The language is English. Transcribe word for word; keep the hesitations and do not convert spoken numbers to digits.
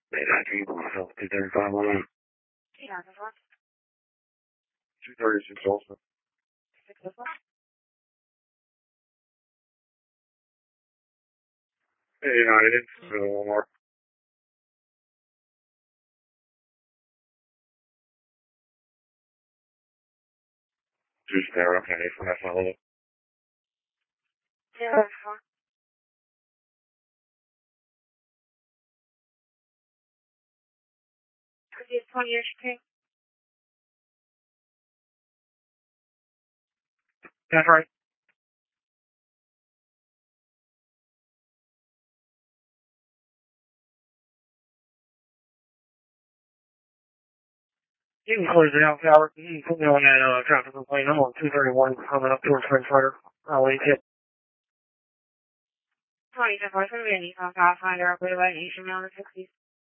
May nineteen, myself, two thirty-five, one. Yeah, this one. two thirty-six, also. Six this one. Hey, United, so one more. Just there, okay, for that follow-up. Yeah, that's fine. Could be twenty years shipping. That's right. You can close it out, Howard. You can put me on that uh, traffic complaint. I'm on two thirty-one coming up towards French Rider. I'll wait it. twenty, ten, five, seven, eighty, five, five, five, zero, three, eight, eight, nine, sixty.